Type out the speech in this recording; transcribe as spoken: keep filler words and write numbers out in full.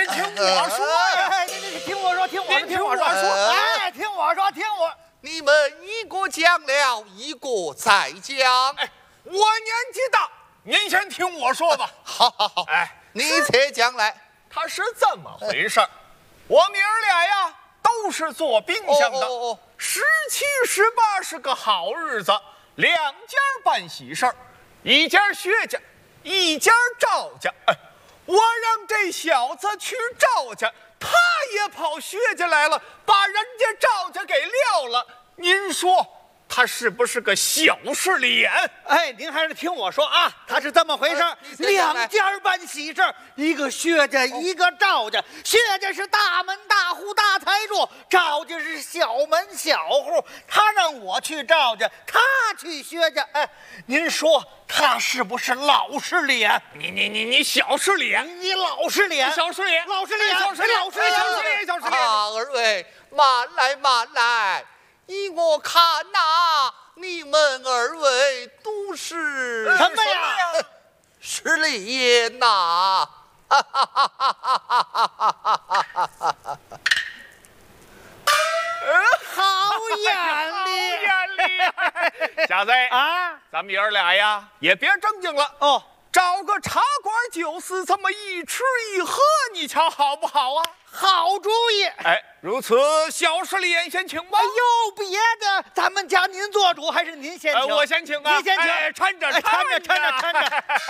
先听我说呀！ 哎，你你听我说，听我说， 听我说， 哎，听我说，听我。 你们一个讲了，一个再讲。 哎，我年纪大，您先听我说吧。 好好好， 哎， 你且讲来。 他是这么回事儿，我们爷儿俩呀都是做兵将的。 哦哦哦， 十七十八是个好日子，两家办喜事儿，一家薛家，一家赵家。哎，我让这小子去赵家，他也跑薛家来了，把人家赵家给撂了。您说他是不是个小势脸？ 哎，您还是听我说啊，他是这么回事儿，两家办喜事儿，一个薛家，一个赵家。薛家是大门大户大财主，赵家是小门小户。他让我去赵家，他去薛家。哎，您说他是不是老实脸？ 你你你你小势脸， 你你老实脸， 小势脸， 老实脸， 小势脸， 老实脸， 小势脸，小势脸。 啊，二位慢来慢来，依我看呐、啊，你们二位都是什么呀？ 势利眼呐！哈哈哈哈哈哈哈哈！ 好眼力， 眼力！小子啊， 咱们爷儿俩呀，也别正经了哦， 找个茶馆酒肆，这么一吃一喝，你瞧好不好啊？ 好主意。 哎，如此，小势脸先请吧。 哎呦，别的，咱们家您做主还是您先请？ 呃，我先请啊！ 您先请， 哎，搀着， 搀着，搀着，搀着。